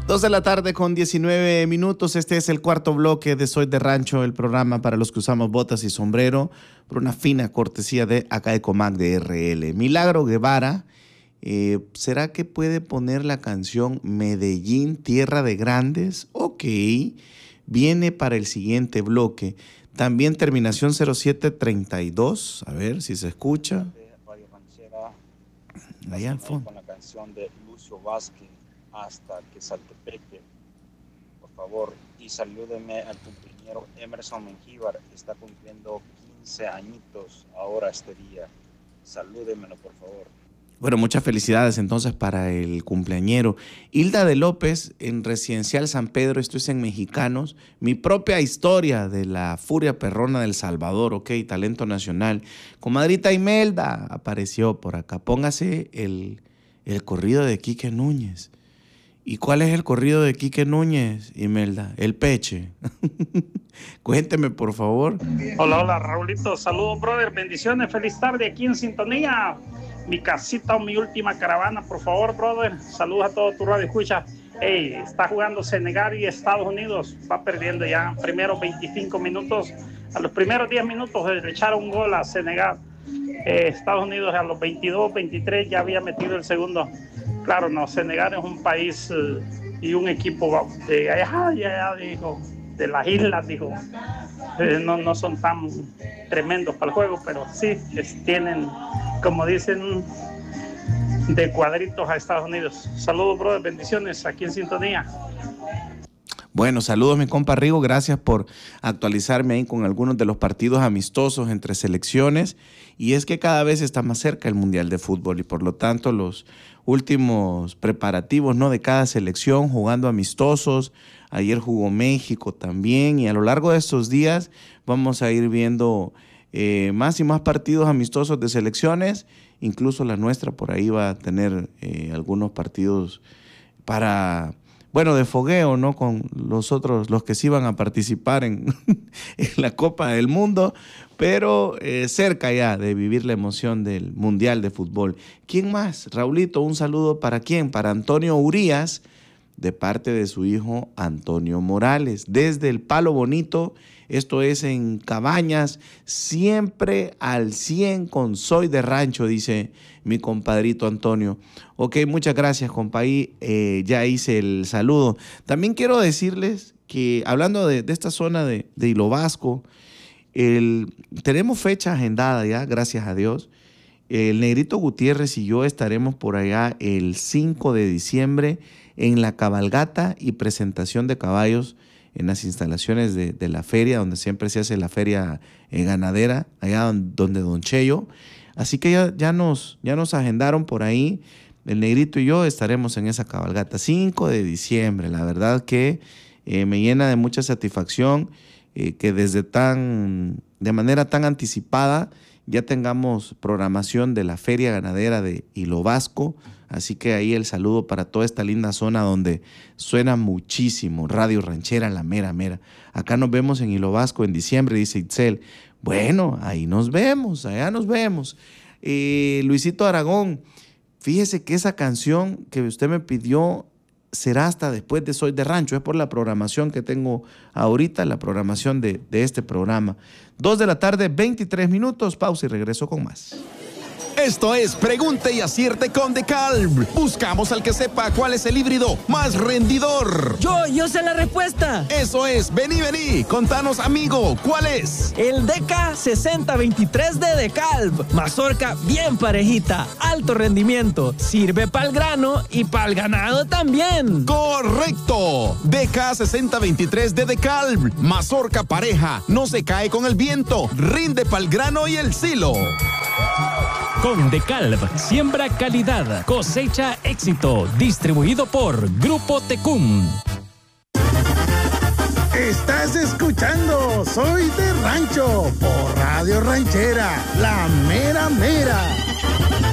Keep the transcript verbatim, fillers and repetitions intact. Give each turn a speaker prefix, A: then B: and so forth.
A: Dos de la tarde con diecinueve minutos. Este es el cuarto bloque de Soy de Rancho, el programa para los que usamos botas y sombrero, por una fina cortesía de Acaecomac de R L. Milagro Guevara, eh, ¿será que puede poner la canción Medellín, Tierra de Grandes? Ok, viene para el siguiente bloque. También terminación cero siete treinta y dos, a ver si se escucha. Allá al fondo.
B: Con la canción de Lucio Vázquez, Hasta que Saltepeque, por favor, y salúdeme al cumpleañero Emerson Mengíbar, está cumpliendo quince añitos ahora este día. Salúdemelo, por favor.
A: Bueno, muchas felicidades entonces para el cumpleañero. Hilda de López, en Residencial San Pedro, esto es en Mexicanos. Mi propia historia de la furia perrona del Salvador, ok, talento nacional. Comadrita Imelda apareció por acá. Póngase el, el corrido de Quique Núñez. ¿Y cuál es el corrido de Quique Núñez, Imelda? El Peche. Cuénteme, por favor.
C: Hola, hola, Raulito. Saludos, brother. Bendiciones. Feliz tarde aquí en sintonía. Mi casita o mi última caravana, por favor, brother. Saludos a todo tu radio escucha. Hey, está jugando Senegal y Estados Unidos. Va perdiendo ya. Primeros veinticinco minutos. A los primeros diez minutos le echaron un gol a Senegal. Eh, Estados Unidos a los veintidós, veintitrés ya había metido el segundo. Claro, no, Senegal es un país uh, y un equipo de allá, allá, dijo, de las islas, dijo. Eh, no, no son tan tremendos para el juego, pero sí es, tienen, como dicen, de cuadritos a Estados Unidos. Saludos, brother, bendiciones aquí en sintonía.
A: Bueno, saludos mi compa Rigo, gracias por actualizarme ahí con algunos de los partidos amistosos entre selecciones, y es que cada vez está más cerca el Mundial de Fútbol y por lo tanto los últimos preparativos, ¿no?, de cada selección jugando amistosos. Ayer jugó México también y a lo largo de estos días vamos a ir viendo eh, más y más partidos amistosos de selecciones, incluso la nuestra por ahí va a tener eh, algunos partidos para... Bueno, de fogueo, ¿no? Con los otros, los que sí van a participar en, en la Copa del Mundo, pero eh, cerca ya de vivir la emoción del Mundial de Fútbol. ¿Quién más? Raulito, un saludo para quién? Para Antonio Urías, de parte de su hijo Antonio Morales, desde el Palo Bonito, esto es en Cabañas, siempre al cien con Soy de Rancho, dice mi compadrito Antonio. Ok, muchas gracias, compa, ahí eh, ya hice el saludo. También quiero decirles que, hablando de, de esta zona de, de Hilo Vasco, el, tenemos fecha agendada ya, gracias a Dios. El Negrito Gutiérrez y yo estaremos por allá el cinco de diciembre en la cabalgata y presentación de caballos en las instalaciones de, de la feria, donde siempre se hace la feria eh, ganadera, allá donde, donde Don Cheyo. Así que ya, ya, nos, ya nos agendaron por ahí, el Negrito y yo estaremos en esa cabalgata, cinco de diciembre. La verdad que eh, me llena de mucha satisfacción eh, que desde tan, de manera tan anticipada ya tengamos programación de la feria ganadera de Hilo Vasco. Así que ahí el saludo para toda esta linda zona donde suena muchísimo Radio Ranchera, la mera mera. Acá nos vemos en Hilo Vasco en diciembre, dice Itzel. Bueno, ahí nos vemos, allá nos vemos. Eh, Luisito Aragón, fíjese que esa canción que usted me pidió será hasta después de Soy de Rancho, es por la programación que tengo ahorita, la programación de, de este programa. Dos de la tarde, veintitrés minutos, pausa y regreso con más.
D: Esto es Pregunte y Acierte con DeKalb. Buscamos al que sepa cuál es el híbrido más rendidor.
E: Yo, yo sé la respuesta.
D: Eso es, vení, vení, contanos, amigo, ¿cuál es?
E: El D K sesenta veintitrés de DeKalb. Mazorca bien parejita, alto rendimiento, sirve para el grano y para el ganado también.
D: ¡Correcto! D K sesenta veintitrés de DeKalb. Mazorca pareja, no se cae con el viento, rinde para el grano y el silo.
F: Con DeKalb, siembra calidad, cosecha éxito. Distribuido por Grupo Tecum.
G: Estás escuchando Soy de Rancho por Radio Ranchera, la mera mera.